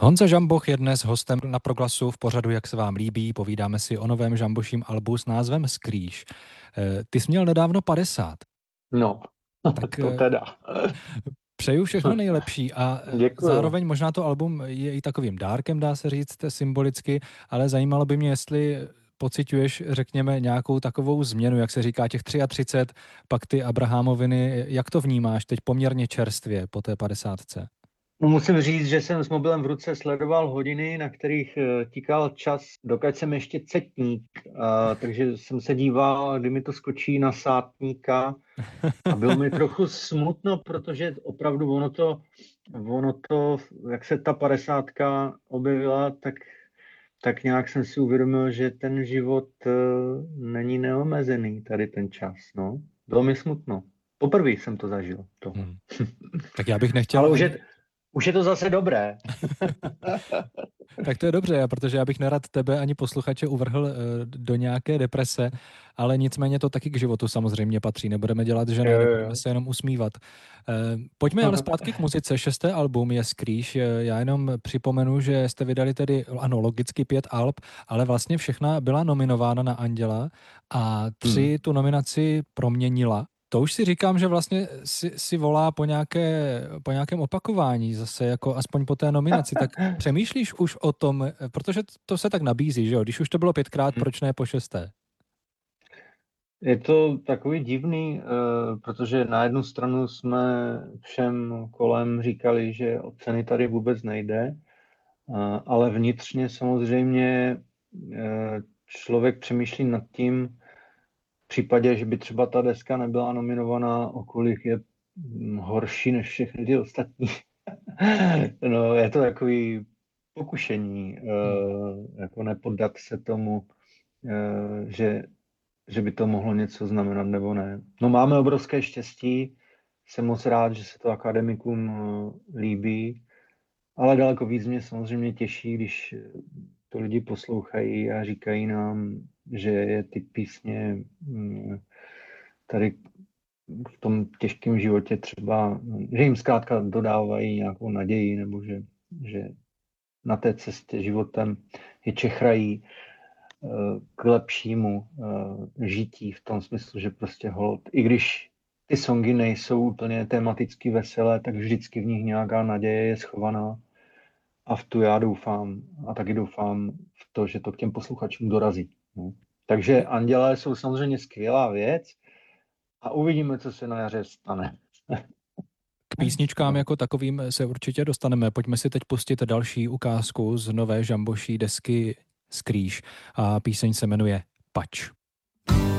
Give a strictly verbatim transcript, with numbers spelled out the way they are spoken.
Honza Žamboch je dnes hostem na Proglasu v pořadu Jak se vám líbí. Povídáme si o novém Žamboším albu s názvem Skrýš. Ty jsi měl nedávno padesát. No, Tak to teda. přeju všechno nejlepší a Děkuju. zároveň možná to album je i takovým dárkem, dá se říct, symbolicky, ale zajímalo by mě, jestli pociťuješ, řekněme, nějakou takovou změnu, jak se říká, těch třicet tři, pak ty Abrahamoviny. Jak to vnímáš teď poměrně čerstvě po té padesátce? No, musím říct, že jsem s mobilem v ruce sledoval hodiny, na kterých tikal čas, dokud jsem ještě cetník. A, takže jsem se díval, kdy mi to skočí na sátníka a bylo mi trochu smutno, protože opravdu ono to, ono to jak se ta padesátka objevila, tak, tak nějak jsem si uvědomil, že ten život uh, není neomezený, tady ten čas. No. Bylo mi smutno. Poprvé jsem to zažil. Hmm. Tak já bych nechtěl... Ale už je, už je to zase dobré. Tak to je dobře, protože já bych nerad tebe ani posluchače uvrhl do nějaké deprese, ale nicméně to taky k životu samozřejmě patří. Nebudeme dělat, že ne, nebudeme se jenom usmívat. Pojďme ale zpátky k muzice. Šesté album je Skrýš. Já jenom připomenu, že jste vydali tedy, ano, logicky pět alb, ale vlastně všechna byla nominována na Anděla a tři hmm. tu nominaci proměnila. To už si říkám, že vlastně si, si volá po, nějaké, po nějakém opakování zase, jako aspoň po té nominaci. Tak přemýšlíš už o tom, protože to se tak nabízí, že jo? Když už to bylo pětkrát, proč ne po šesté? Je to takový divný, protože na jednu stranu jsme všem kolem říkali, že o ceny tady vůbec nejde, ale vnitřně samozřejmě člověk přemýšlí nad tím, v případě, že by třeba ta deska nebyla nominovaná, o kolik je horší než všechny ty ostatní. No, je to takový pokušení, hmm. jako nepoddat se tomu, že, že by to mohlo něco znamenat nebo ne. No, máme obrovské štěstí, jsem moc rád, že se to akademikům líbí, ale daleko víc mě samozřejmě těší, když to lidi poslouchají a říkají nám, že je ty písně tady v tom těžkém životě třeba, že jim zkrátka dodávají nějakou naději, nebo že, že na té cestě životem je čechrají k lepšímu žití v tom smyslu, že prostě hold, i když ty songy nejsou úplně tematicky veselé, tak vždycky v nich nějaká naděje je schovaná. A v tu já doufám a taky doufám v to, že to k těm posluchačům dorazí. No. Takže Andělé jsou samozřejmě skvělá věc a uvidíme, co se na jaře stane. K písničkám jako takovým se určitě dostaneme. Pojďme si teď pustit další ukázku z nové Žamboší desky Skrýš a píseň se jmenuje Pač.